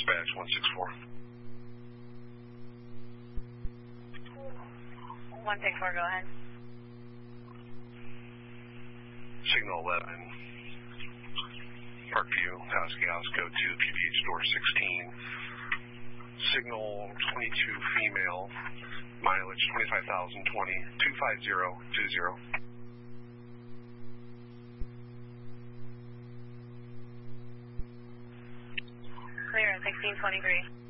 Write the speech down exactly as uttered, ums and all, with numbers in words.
dispatch one six four. one six four, go ahead. Signal eleven, Parkview, Husky House, code two, Q B H door sixteen. Signal twenty-two female, mileage twenty-five thousand twenty, two five zero two zero. Clear at sixteen twenty-three.